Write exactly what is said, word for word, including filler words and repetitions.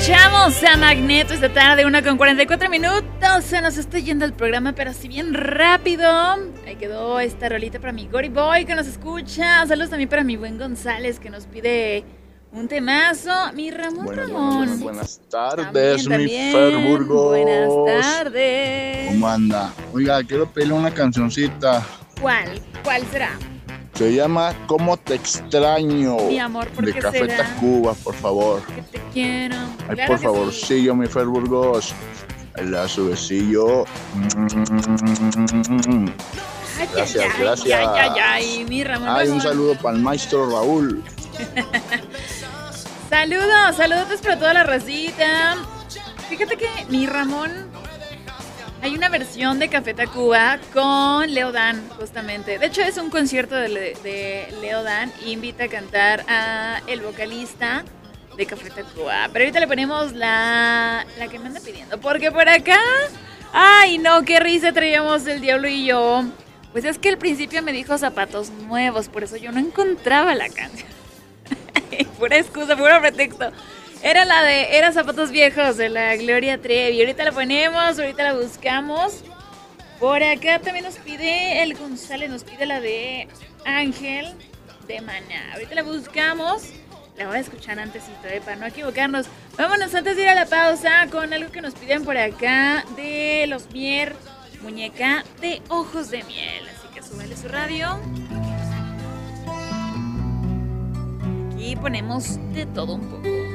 Escuchamos a Magneto esta tarde, una con cuarenta y cuatro minutos. Se nos está yendo el programa, pero así bien rápido. Ahí quedó esta rolita para mi Gory Boy que nos escucha. Saludos también para mi buen González que nos pide un temazo. Mi Ramón buenas, Ramón. Buenas, buenas tardes, también, mi también. Fer Burgos. Buenas tardes. ¿Cómo anda? Oiga, quiero pedirle una cancioncita. ¿Cuál? ¿Cuál será? Se llama ¿Cómo te extraño? Mi amor, ¿por de qué Café será? Tacuba, por favor. Que te quiero. Ay, Claro por que favorcillo, sí. mi Fer Burgos. La subecillo. Ay, Gracias, ay, gracias. Ay, ay, ay, mi Ramón Ay, Ramón. un saludo para el maestro Raúl. Saludos, saludos para toda la racita. Fíjate que mi Ramón, hay una versión de Café Tacuba con Leo Dan, justamente. De hecho, es un concierto de, Le- de Leo Dan. Invita a cantar a el vocalista de Café Tacuba. Pero ahorita le ponemos la, la que me anda pidiendo. Porque por acá, ay no, qué risa traíamos el Diablo y yo. Pues es que al principio me dijo zapatos nuevos, por eso yo no encontraba la canción. Pura excusa, puro pretexto. Era la de, era Zapatos Viejos de la Gloria Trevi. Ahorita la ponemos, ahorita la buscamos. Por acá también nos pide el González, nos pide la de Ángel de Maná. Ahorita la buscamos. La voy a escuchar antesito, eh, para no equivocarnos. Vámonos antes de ir a la pausa con algo que nos piden por acá de Los Mier, muñeca de ojos de miel. Así que súbele su radio. Aquí ponemos de todo un poco.